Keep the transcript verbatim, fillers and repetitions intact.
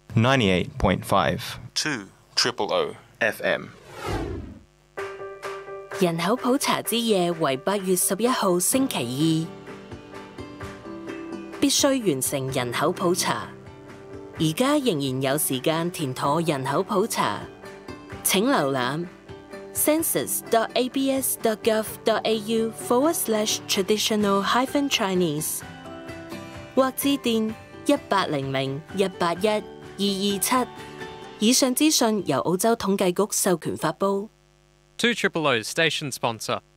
ninety-eight point five two triple O F M。 人口普查之夜為八月十一號星期二，必須完成人口普查。而家仍然有時間填妥人口普查，請瀏覽 census dot a b s dot gov dot a u forward slash traditional hyphen Chinese 或致電一八零零一八一二二七。以上資訊由澳洲統計局授權發布。 two triple O's station sponsor.